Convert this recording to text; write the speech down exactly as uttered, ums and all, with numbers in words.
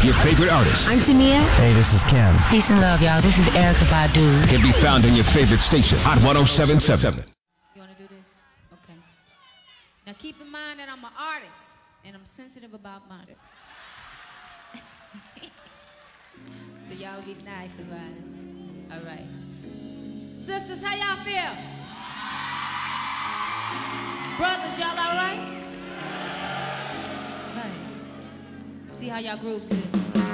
Your favorite artist. I'm Tamia. Hey, this is Kim. Peace and love, y'all. This is Erykah Badu. Can be found on your favorite station. Hot one oh seven point seven. You want to do this? Okay. Now keep in mind that I'm an artist, and I'm sensitive about murder. So y'all be nice about it. All right. Sisters, how y'all feel? Brothers, y'all all right? All right. See how y'all groove to this.